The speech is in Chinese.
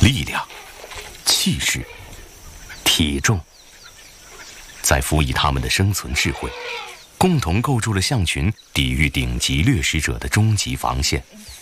力量、气势、体重，再辅以他们的生存智慧，共同构筑了象群抵御顶级掠食者的终极防线。